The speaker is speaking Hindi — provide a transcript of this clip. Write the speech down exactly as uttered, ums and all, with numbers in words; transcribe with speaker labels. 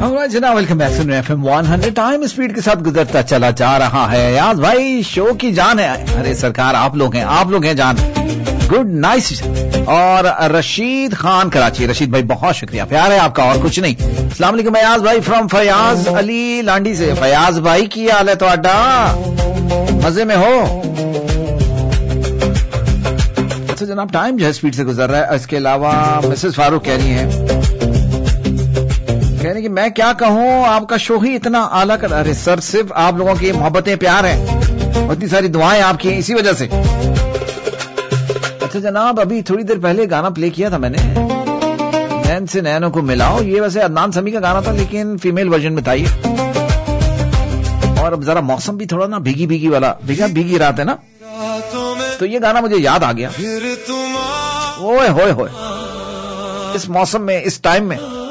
Speaker 1: जनाब वेलकम बैक सुन रहे हैं F M one hundred. Time speed के साथ गुजरता चला जा रहा है। यार भाई शो की जान है। अरे सरकार आप लोग हैं, आप लोग हैं जान। Good nice. और रशीद खान कराची, रशीद भाई बहुत शुक्रिया, प्यार है आपका और कुछ नहीं। अस्सलाम वालेकुम फयाज भाई फ्रॉम फयाज अली लांडी से। फयाज भाई की हाल है ਤੁਹਾਡਾ? मजे में हो? अच्छा जनाब टाइम जो है स्पीड से गुजर रहा है। इसके अलावा मिसेस फारूक कह रही है कह रही कि मैं क्या कहूं, आपका शो ही इतना आला कर। अरे सर सिर्फ आप लोगों की मोहब्बतें प्यार हैं, इतनी सारी दुआएं आपकी हैं, इसी वजह से। अच्छा जनाब अभी थोड़ी देर पहले गाना प्ले किया था मैंने, नैन से नैनों को मिलाओ। ये वैसे अदनान समी का गाना था लेकिन फीमेल वर्जन में था ये। और अब जरा मौसम भी थोड़ा ना भीगी भीगी वाला, भीगा भीगी रात है ना, तो ये गाना मुझे याद आ गया। ओए होए होए, इस मौसम में इस टाइम में